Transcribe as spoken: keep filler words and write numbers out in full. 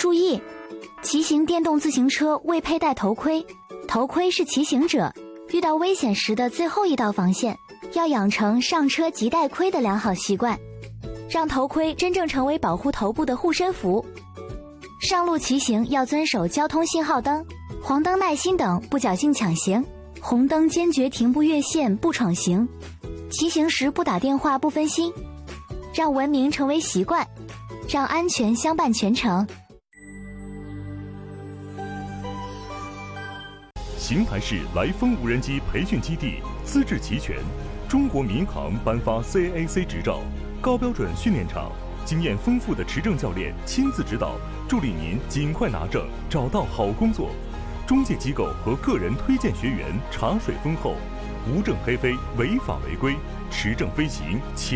注意，骑行电动自行车未佩戴头盔，头盔是骑行者遇到危险时的最后一道防线，要养成上车即戴盔的良好习惯，让头盔真正成为保护头部的护身符。上路骑行要遵守交通信号灯、黄灯耐心等，不侥幸抢行，红灯坚决停步越线不闯行，骑行时不打电话不分心，让文明成为习惯，让安全相伴全程。 邢台市来风无人机培训基地资质齐全，中国民航颁发 C A A C 执照，高标准训练场，经验丰富的持证教练亲自指导，助力您尽快拿证，找到好工作。中介机构和个人推荐学员茶水丰厚，无证黑飞，违法违规，持证飞行。